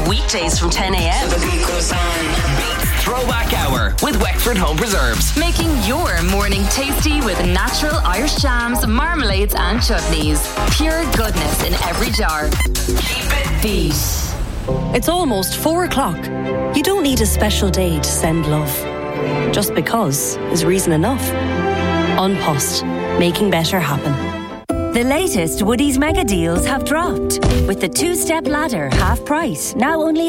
Weekdays from 10 a.m. Beats Throwback Hour with Wexford Home Preserves. Making your morning tasty with natural Irish jams, marmalades and chutneys. Pure goodness in every jar. Keep it Beat. It's almost 4 o'clock. You don't need a special day to send love. Just because is reason enough. An Post, making better happen. The latest Woodies mega deals have dropped. With the two-step ladder half price, now only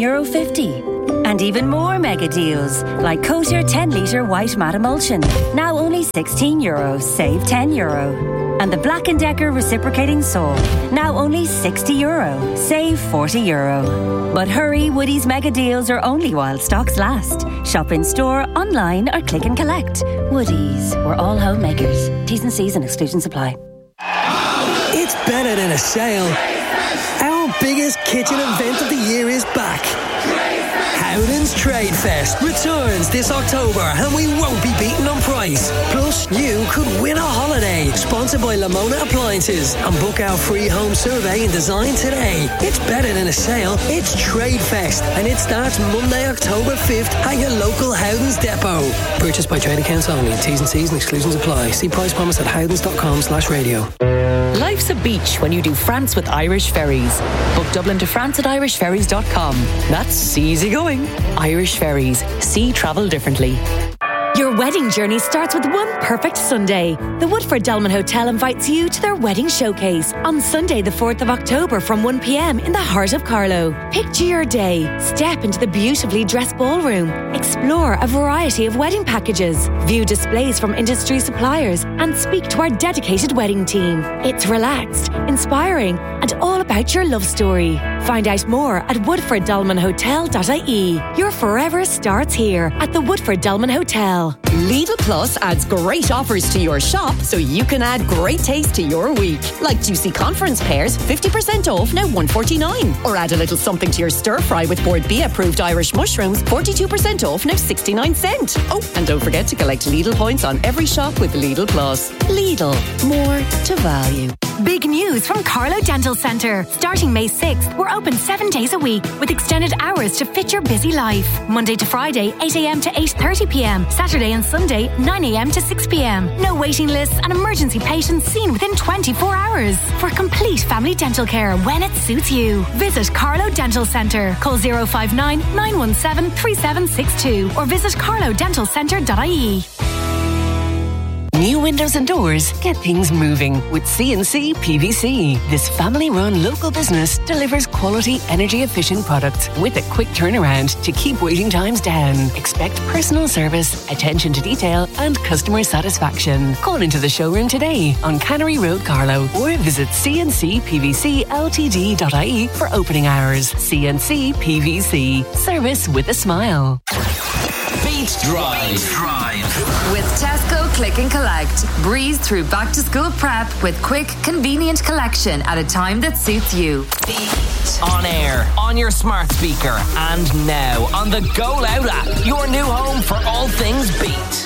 €11.50. And even more mega deals, like Coater 10 litre white matte emulsion, now only €16, save €10. And the Black & Decker reciprocating saw, now only €60, save €40. But hurry, Woodies mega deals are only while stocks last. Shop in store, online or click and collect. Woodies, we're all homemakers. T's and C's and exclusions apply. It's better than a sale. Our biggest kitchen event of the year is back. Howden's Trade Fest returns this October and we won't be beaten on price. Plus, you could win a holiday. Sponsored by Lamona Appliances. And book our free home survey and design today. It's better than a sale. It's Trade Fest. And it starts Monday, October 5th at your local Howden's depot. Purchased by trade accounts only. T's and C's and exclusions apply. See price promise at howdens.com/radio. Life's a beach when you do France with Irish Ferries. Book Dublin to France at irishferries.com. That's easy going. Irish Ferries. See travel differently. Your wedding journey starts with one perfect Sunday. The Woodford Dolman Hotel invites you to their wedding showcase on Sunday the 4th of October from 1 p.m. in the heart of Carlow. Picture your day. Step into the beautifully dressed ballroom. Explore a variety of wedding packages. View displays from industry suppliers and speak to our dedicated wedding team. It's relaxed, inspiring and all about your love story. Find out more at woodforddolmanhotel.ie. Your forever starts here at the Woodford Dolman Hotel. Lidl Plus adds great offers to your shop so you can add great taste to your week. Like juicy conference pears, 50% off, now $1.49. Or add a little something to your stir fry with Board B approved Irish mushrooms, 42% off, now 69 cents. Oh, and don't forget to collect Lidl points on every shop with Lidl Plus. Lidl, more to value. Big news from Carlow Dental Centre. Starting May 6th, we're open 7 days a week with extended hours to fit your busy life. Monday to Friday, 8 a.m. to 8:30 p.m. Saturday and Sunday, 9 a.m. to 6 p.m. No waiting lists and emergency patients seen within 24 hours. For complete family dental care when it suits you. Visit Carlow Dental Centre. Call 059 917 3762 or visit carlowdentalcentre.ie. New windows and doors get things moving with C&C PVC. This family-run local business delivers quality, energy-efficient products with a quick turnaround to keep waiting times down. Expect personal service, attention to detail and customer satisfaction. Call into the showroom today on Cannery Road, Carlow, or visit cncpvcltd.ie for opening hours. C&C PVC. Service with a smile. Beat Drive. With Tesco Click and Collect. Breeze through back to school prep with quick, convenient collection at a time that suits you. Beat. On air, on your smart speaker, and now on the Go Loud app. Your new home for all things Beat.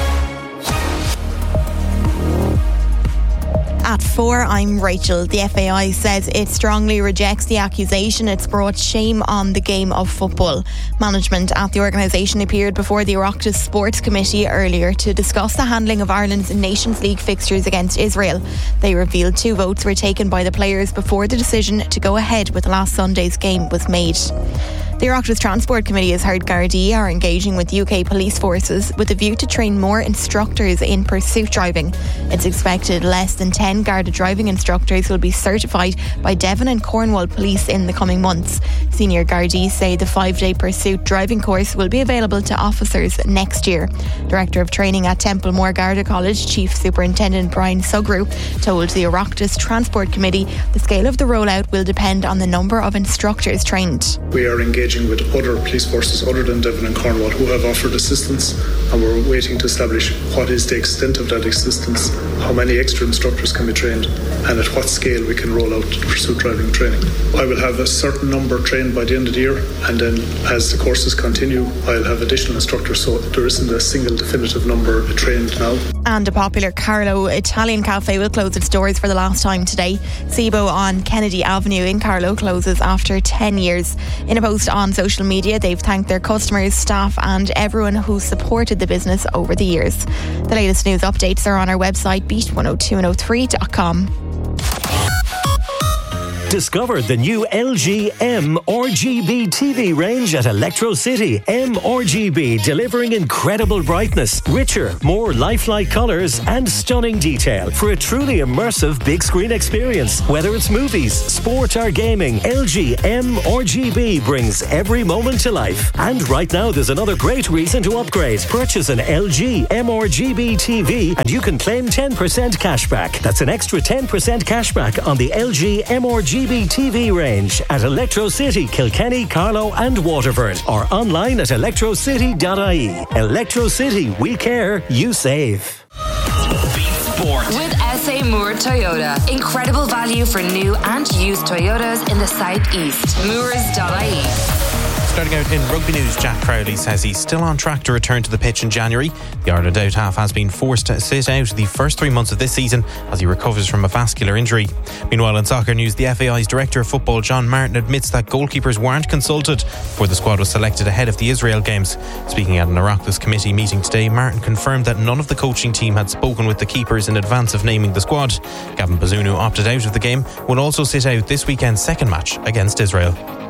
At 4, I'm Rachel. The FAI says it strongly rejects the accusation it's brought shame on the game of football. Management at the organisation appeared before the Oireachtas Sports Committee earlier to discuss the handling of Ireland's Nations League fixtures against Israel. They revealed 2 votes were taken by the players before the decision to go ahead with last Sunday's game was made. The Oireachtas Transport Committee has heard Gardaí are engaging with UK police forces with a view to train more instructors in pursuit driving. It's expected less than 10 Garda driving instructors will be certified by Devon and Cornwall Police in the coming months. Senior Gardaí say the 5-day pursuit driving course will be available to officers next year. Director of Training at Templemore Garda College, Chief Superintendent Brian Sugru, told the Oireachtas Transport Committee the scale of the rollout will depend on the number of instructors trained. We are engaged engaging with other police forces other than Devon and Cornwall who have offered assistance, and we're waiting to establish what is the extent of that assistance, how many extra instructors can be trained, and at what scale we can roll out pursuit driving training. I will have a certain number trained by the end of the year, and then as the courses continue, I'll have additional instructors, so there isn't a single definitive number trained now. And a popular Carlow Italian cafe will close its doors for the last time today. Sibo on Kennedy Avenue in Carlow closes after 10 years. In a post on social media, they've thanked their customers, staff and everyone who supported the business over the years. The latest news updates are on our website, beat102103.com. Discover the new LG M-RGB TV range at Electro City. M-RGB, delivering incredible brightness, richer, more lifelike colours and stunning detail for a truly immersive big screen experience. Whether it's movies, sport or gaming, LG M-RGB brings every moment to life. And right now there's another great reason to upgrade. Purchase an LG M-RGB TV and you can claim 10% cashback. That's an extra 10% cashback on the LG M-RGB TV range at Electro City, Kilkenny, Carlow and Waterford, or online at electrocity.ie. Electro City, we care, you save. Beat Sport with SA Moore Toyota. Incredible value for new and used Toyotas in the southeast. Moores.ie. Starting out in rugby news, Jack Crowley says he's still on track to return to the pitch in January. The Ireland out half has been forced to sit out the first 3 months of this season as he recovers from a vascular injury. Meanwhile, in soccer news, the FAI's Director of Football, John Martin, admits that goalkeepers weren't consulted before the squad was selected ahead of the Israel games. Speaking at an Oireachtas committee meeting today, Martin confirmed that none of the coaching team had spoken with the keepers in advance of naming the squad. Gavin Bazunu opted out of the game, will also sit out this weekend's second match against Israel.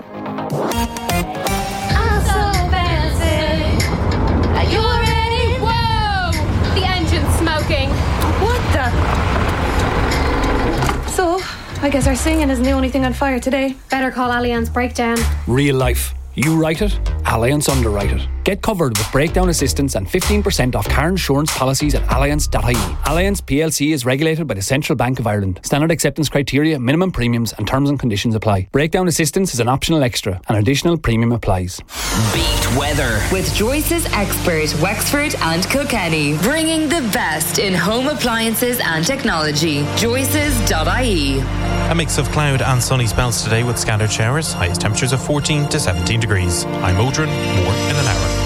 I guess our singing isn't the only thing on fire today. Better call Allianz Breakdown. Real life. You write it, Allianz underwrite it. Get covered with breakdown assistance and 15% off car insurance policies at allianz.ie. Allianz PLC is regulated by the Central Bank of Ireland. Standard acceptance criteria, minimum premiums and terms and conditions apply. Breakdown assistance is an optional extra. An additional premium applies. Beat weather with Joyce's expert Wexford and Kilkenny, bringing the best in home appliances and technology. Joyce's.ie. A mix of cloud and sunny spells today with scattered showers. Highest temperatures of 14 to 17 degrees. I'm Odrin. More in an hour.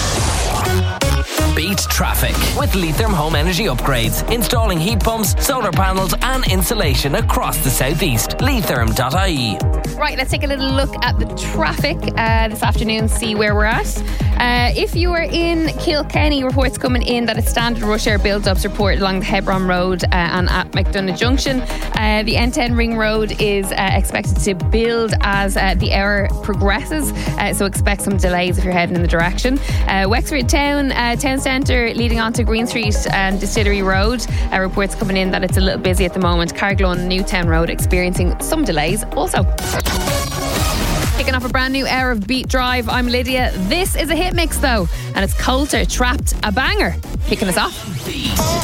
Beat traffic with Leitrim Home Energy Upgrades. Installing heat pumps, solar panels and insulation across the southeast. Leitrim.ie. Right, let's take a little look at the traffic this afternoon, see where we're at. If you are in Kilkenny, reports coming in that a standard rush hour build-ups reported along the Hebron Road and at McDonough Junction. The N10 Ring Road is expected to build as the hour progresses, so expect some delays if you're heading in the direction. Wexford Town Centre leading on to Green Street and Distillery Road. Reports coming in that it's a little busy at the moment. Carricklow and Newtown Road experiencing some delays also. Kicking off a brand new hour of Beat Drive, I'm Lydia. This is a hit mix though, and it's Coulter, Trapped, a banger. Kicking us off.